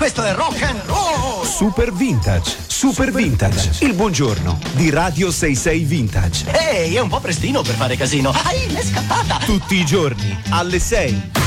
Questo è rock and roll! Super Vintage, Super Vintage, il buongiorno di Radio 66 Vintage. Ehi, è un po' prestino per fare casino. Ai, l'è scappata! Tutti i giorni alle 6.